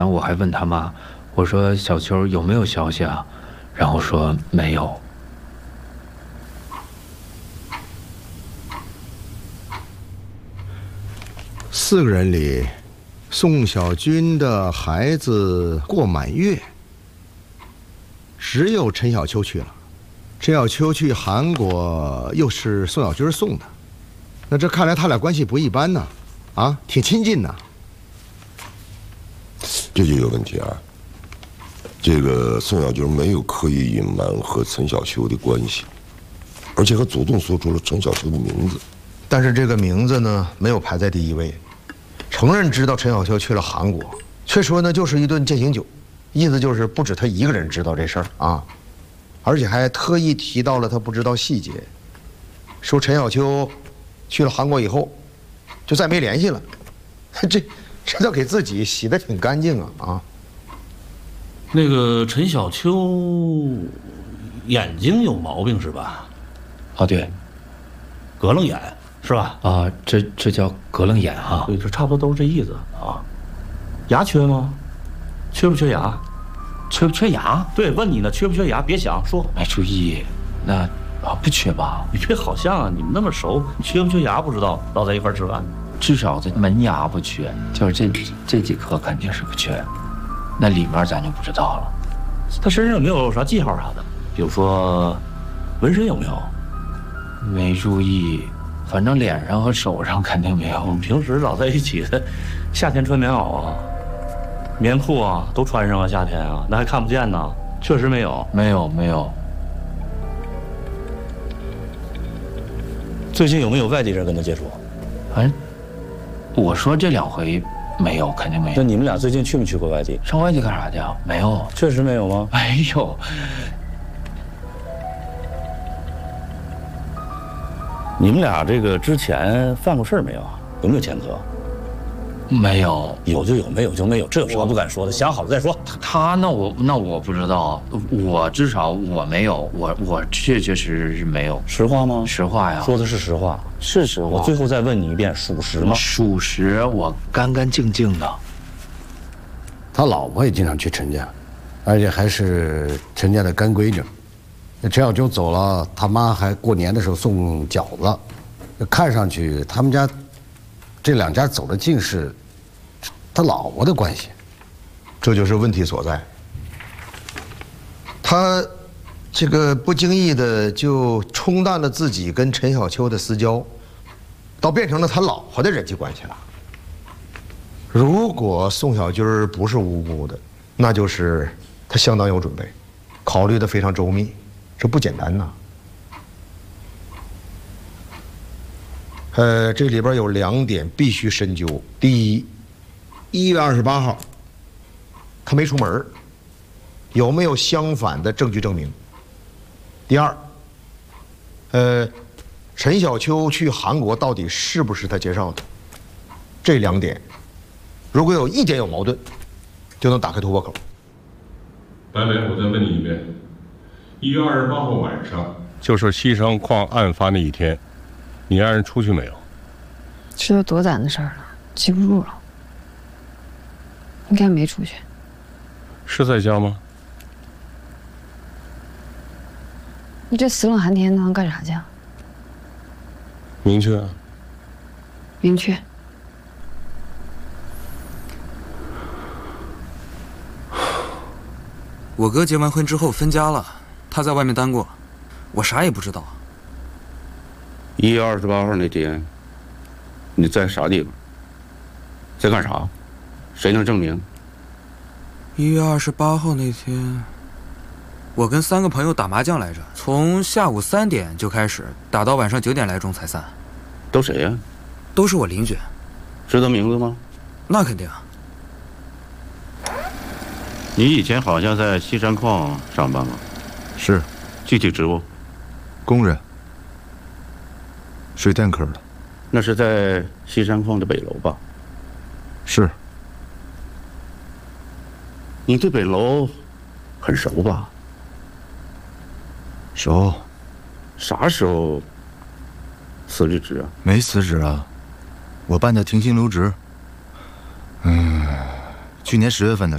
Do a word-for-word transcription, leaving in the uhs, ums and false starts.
然后我还问他妈，我说小秋有没有消息啊？然后说没有。 四个人里，宋小军的孩子过满月，只有陈小秋去了。陈小秋去韩国又是宋小军送的，那这看来他俩关系不一般呢，啊，挺亲近呢。 这就有问题啊！这个宋小军没有刻意隐瞒和陈小秋的关系，而且还主动说出了陈小秋的名字。 但是这个名字呢，没有排在第一位，承认知道陈小秋去了韩国，却说呢就是一顿践行酒，意思就是不止他一个人知道这事儿啊，而且还特意提到了他不知道细节，说陈小秋去了韩国以后，就再没联系了，这。这倒给自己洗得挺干净啊啊！ 那个陈小秋眼睛有毛病是吧？ 哦，对， 格楞眼是吧？ 啊，这这叫格楞眼哈。 对，这差不多都是这意思啊。牙缺吗？缺不缺牙？ 缺不缺牙？ 对，问你呢，缺不缺牙？别想说。 没注意，那啊不缺吧？ 你别好像啊，你们那么熟，缺不缺牙不知道，老在一块吃饭。 至少这门牙不缺，就是这这几颗肯定是不缺，那里面咱就不知道了。 他身上有没有啥记号啥的？比如说纹身有没有？ 没注意，反正脸上和手上肯定没有。 我们平时老在一起的，夏天穿棉袄啊、棉裤啊都穿上啊，夏天啊，那还看不见呢。确实没有， 没有没有。 最近有没有外地人跟他接触？ 哎。我说这两回没有，肯定没有。 那你们俩最近去没去过外地？ 上外地干啥去啊？没有， 确实没有吗？ 没有。 你们俩这个之前犯过事儿没有？有没有前科？ 没有， 有就有，没有就没有，这有什么不敢说的？想好了再说。 他他那我那我不知道，我至少我没有，我我确确实实是没有。 实话吗？ 实话呀， 说的是实话， 是实话。 我最后再问你一遍，属实吗？ 属实，我干干净净的。 他老婆也经常去陈家，而且还是陈家的干闺女。那陈小秋走了，他妈还过年的时候送饺子，看上去他们家这两家走得近是他老婆的关系， 这就是问题所在。他这个不经意的就冲淡了自己跟陈小秋的私交，倒变成了他老婆的人际关系了。如果宋小军不是无辜的，那就是他相当有准备，考虑的非常周密，这不简单呐。呃，这里边有两点必须深究。第一，一月二十八号，他没出门，有没有相反的证据证明？第二，呃，陈小秋去韩国到底是不是他介绍的？这两点，如果有一点有矛盾，就能打开突破口。 白梅，我再问你一遍，一月二十八号晚上，就是西山矿案发那一天，你让人出去没有？ 这都多晚的事儿了，记不住了。应该没出去。 是在家吗？ 你这死冷寒天的干啥去啊？ 明确啊。 明确。 我哥结完婚之后分家了，他在外面单过，我啥也不知道。 一月二十八号那天，你在啥地方？在干啥？谁能证明？ 一月二十八号那天，我跟三个朋友打麻将来着，从下午三点就开始，打到晚上九点来钟才散。 都谁呀？ 都是我邻居。 知道名字吗？ 那肯定。 你以前好像在西山矿上班吗？ 是。 具体职务？ 工人。水电科的。 那是在西山矿的北楼吧？ 是。 你对北楼很熟吧？ 熟。 啥时候辞的职啊？ 没辞职啊，我办的停薪留职。嗯，去年十月份的事。